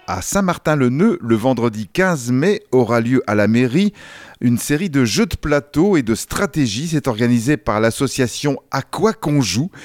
À Saint-Martin-le-Neu, le vendredi 15 mai, aura lieu à la mairie une série de jeux de plateau et de stratégie. C'est organisé par l'association À quoi qu'on joue